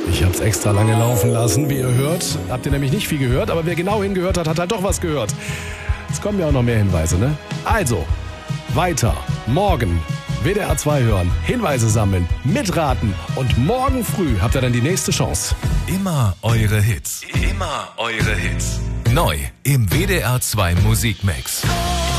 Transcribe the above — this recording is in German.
Ich habe es extra lange laufen lassen, wie ihr hört. Habt ihr nämlich nicht viel gehört, aber wer genau hingehört hat, hat halt doch was gehört. Es kommen ja auch noch mehr Hinweise, ne? Also, weiter. Morgen WDR 2 hören, Hinweise sammeln, mitraten und morgen früh habt ihr dann die nächste Chance. Immer eure Hits. Immer eure Hits. Neu im WDR 2 Musikmix.